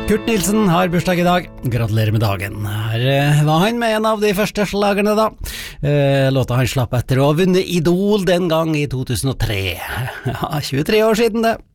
Kurt Nilsen har bursdag i dag. Gratulerer med dagen. Her var han med en av de første slagerne da. Låta han slapp etter å ha vunnet Idol den gang i 2003. Ja, 23 år siden det.